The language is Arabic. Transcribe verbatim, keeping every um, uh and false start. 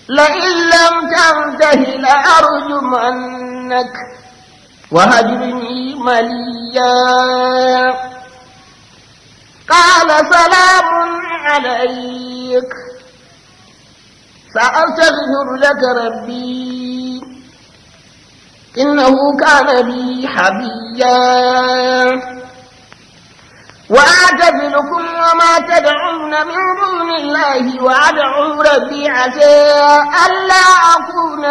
لئن لم تنته لأرجمنك وهجرني مليا قال سلام عليك سأستغفر لك ربي إنه كان بي حبيا وأعتزلكم وما تدعون من دون الله وأدعو ربي عسى ألا أكون